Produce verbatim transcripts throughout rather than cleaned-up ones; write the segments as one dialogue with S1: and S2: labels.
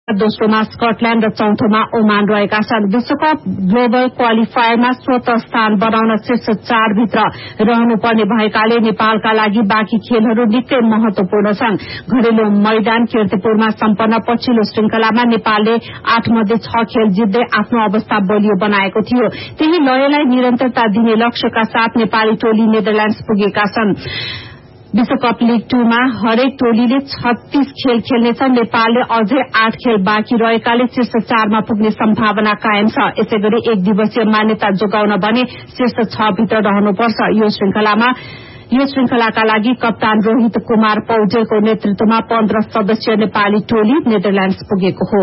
S1: दोस्रोमा स्कटल्याण्ड र चौथोमा ओमान रहेका छन्। विश्वकप ग्लोबल क्वालिफायरमा स्वतः स्थान बनाउन शीर्ष चार भित्र रहनुपर्ने भएकाले नेपालका लागि बाँकी खेलहरू निकै महत्वपूर्ण छन्। घरेलु मैदान कीर्तिपुरमा सम्पन्न पछिल्लो श्रृंखलामा नेपालले आठ मध्ये छ खेल जित्दै आफ्नो अवस्था बलियो बनाएको थियो। त्यही लयलाई निरन्तरता दिने लक्ष्यका साथ नेपाली टोली नेदरल्याण्ड्स पुगेका छन्। विश्वकप लीग टूमा हरेक टोलीले छत्तीस खेल खेल्नेछ। नेपालले अझै आठ खेल बाँकी रहेकाले शीर्ष चारमा पुग्ने सम्भावना कायम छ। यसैगरी एक दिवसीय मान्यता जोगाउन भने शीर्ष छ भित्र रहनुपर्छ। यो श्रृंखलामा यो श्रृंखलाका लागि कप्तान रोहित कुमार पौडेलको नेतृत्वमा पन्ध्र सदस्यीय नेपाली टोली नेदरल्याण्ड्स पुगेको हो।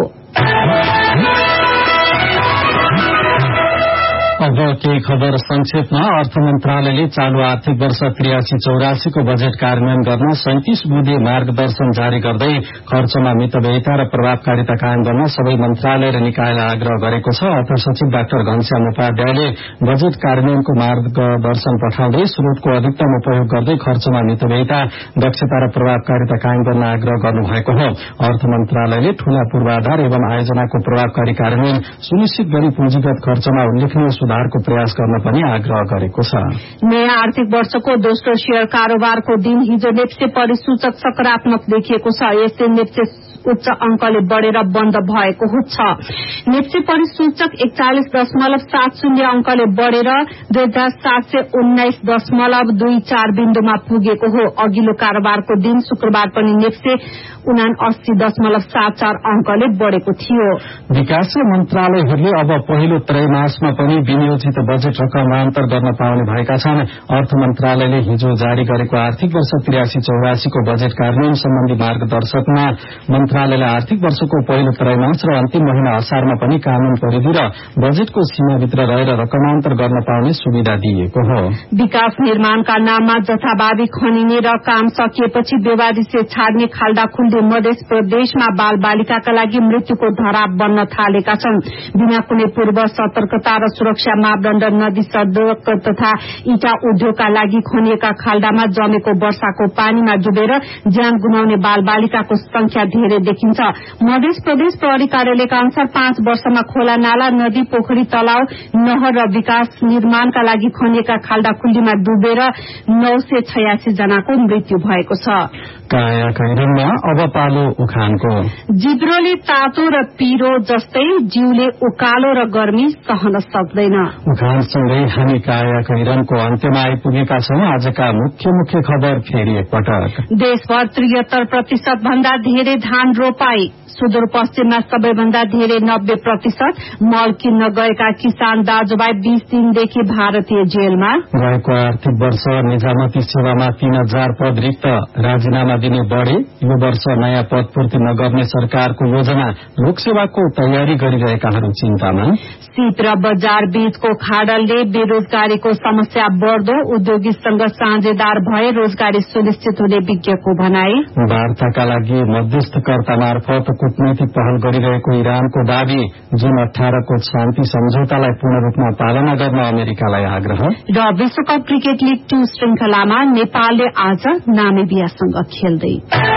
S2: अब केही खबर संक्षेपमा। अर्थ मन्त्रालयले चालू आर्थिक वर्ष त्रियासी चौरासीको बजेट कार्यान्वयन गर्न सैंतिस बुँदे मार्गदर्शन जारी गर्दै खर्चमा मितव्ययिता र प्रभावकारिता कायम गर्न सबै मन्त्रालय र निकायलाई आग्रह गरेको छ। अर्थ सचिव डाक्टर घनश्याम उपाध्यायले बजेट कार्यान्वयनको मार्गदर्शन पठाउँदै स्रोतको अधिकतम उपयोग गर्दै खर्चमा मितव्ययिता, दक्षता र प्रभावकारिता कायम गर्न आग्रह गर्नुभएको हो। अर्थ मन्त्रालयले ठूला पूर्वाधार एवं आयोजनाको प्रभावकारी कार्यान्वयन सुनिश्चित गरी पुँजीगत खर्चमा उल्लेखनीय सुधारको प्रयास गर्न पनि आग्रह गरेको छ।
S1: नयाँ आर्थिक वर्षको दोस्रो शेयर कारोबारको दिन हिजो नेप्से परिसूचक सकारात्मक देखिएको छ। यसले नेप्से उच्च अंकले बढ़ेर बन्द भएको छ। नेप्से परिसूचक एकचालिस दशमलव सात शून्य अंकले बढ़ेर दुई हजार सात सय उन्नाइस दशमलव दुई चार बिन्दुमा पुगेको हो। अघिल्लो कारोबारको दिन शुक्रबार पनि नेप्से उना अस्सी दशमलव सात चार अंकले बढ़ेको थियो।
S2: विकास मन्त्रालयहरूले अब पहिलो त्रैमासमा पनि विनियोजित बजेट रकम हस्तान्तरण गर्न पाउने भएका छन्। अर्थ मन्त्रालयले हिजो जारी गरेको आर्थिक वर्ष त्रियासी चौरासीको बजेट कार्यान्वयन सम्बन्धी मार्गदर्शकमा मन्त्रालयले आर्थिक वर्षको पहिलो त्रैमास र अन्तिम महिना असारमा पनि कानून परिधि र बजेटको सीमाभित्र रहेर रकम हस्तान्तरण गर्न पाउने सुविधा दिइएको हो।
S1: विकास निर्माणका नाममा जथाभावी खनिने र काम सकिएपछि विवादित छाड्ने खाल्डा खुल्दी मध्य प्रदेशमा बाल बालिकाका लागि मृत्युको धराप बन्न थालेका छन्। बिना कुनै पूर्व सतर्कता र सुरक्षा मापदण्ड नदी सड़क तथा इटा उद्योगका लागि खनिएका खाल्डामा जमेको वर्षाको पानीमा डुबेर ज्यान गुमाउने बाल बालिकाको संख्या धेरै देखिन्छ। मध्य प्रदेश प्रहरी कार्यालयका अनुसार पाँच वर्षमा खोला नाला, नदी, पोखरी, तलाव, नहर र विकास निर्माणका लागि खनिएका खाल्डा खुल्डीमा डुबेर नौ सय छयासी जनाको मृत्यु भएको छ।
S2: काया कैरनमा अब पालो उखानको।
S1: जिब्रोले तातो र पिरो जस्तै जिउले उकालो र गर्मी सहन सक्दैन।
S2: उखानसँगै हामी काया कैरनको अन्त्यमा आइपुगेका छौं। आजका मुख्य मुख्य खबर फेरि एकपटक।
S1: देशभर त्रिहत्तर प्रतिशत भन्दा धेरै धान रोपाई। सुदूरपश्चिममा सबैभन्दा धेरै नब्बे प्रतिशत। मल किन्न गएका किसान दाजुभाइ बीस दिनदेखि भारतीय जेलमा।
S2: गएको आर्थिक वर्ष निजामती सेवामा तीन हजार पद रिक्त, राजीनामा दिने बढ़े। यो वर्ष नयाँ पद पूर्ति नगर्ने सरकारको योजना, लोकसेवाको तयारी गरिरहेकाहरू चिन्तामा।
S1: शीत र बजार बीचको खाडलले बेरोजगारीको समस्या बढ़दो, उद्योगीसँग साझेदार भए रोजगारी सुनिश्चित हुने विज्ञको भनाई।
S2: वार्ताका लागि मध्यस्थकर्ता मार्फत कूटनैतिक पहल गरिरहेको इरानको दावी। जुन अठारको शान्ति सम्झौतालाई पूर्ण रूपमा पालना गर्न अमेरिकालाई आग्रह।
S1: र विश्वकप क्रिकेट लीग टू श्रृंखलामा नेपालले आज नामिबियासँग खेल्दै।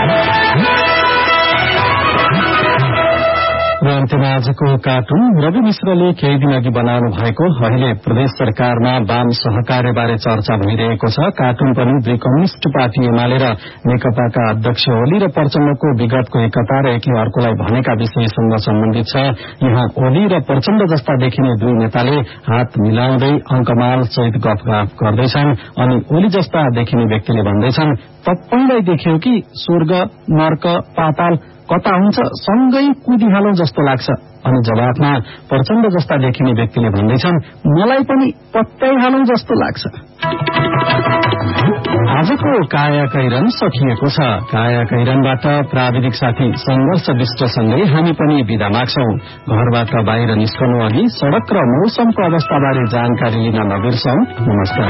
S2: र अन्त्यमा आजको कार्टुन। रवि मिश्रले केही दिन अघि बनाउनु भएको अहिले प्रदेश सरकारमा वाम सहकार्यबारे चर्चा भइरहेको छ। कार्टुन पनि दुई कम्युनिष्ट पार्टी एमाले र नेकपाका अध्यक्ष ओली र प्रचण्डको विगतको एकता र एकले अर्कोलाई भनेका विषयसँग सम्बन्धित छ। यहाँ ओली र प्रचण्ड जस्ता देखिने दुई नेताले हात मिलाउँदै अंकमाल सहित गफगाफ गर्दैछन् अनि ओली जस्ता देखिने व्यक्तिले भन्दैछन्, तपाईलाई देख्यो कि स्वर्ग नर्क पाताल कता हुन्छ सँगै कुदिहालौं जस्तो लाग्छ। अनि जवाफमा प्रचण्ड जस्ता देखिने व्यक्तिले भन्दैछन्, मलाई पनि पत्याइहालौं जस्तो लाग्छ। आजको काया कैरन सकिएको छ। काया कैरनबाट प्राविधिक साथी संघर्ष विष्टसँगै हामी पनि बिदा माग्छौं। घरबाट बाहिर निस्कनु अघि सड़क र मौसमको अवस्थाबारे जानकारी लिन नबिर्सौं। नमस्कार।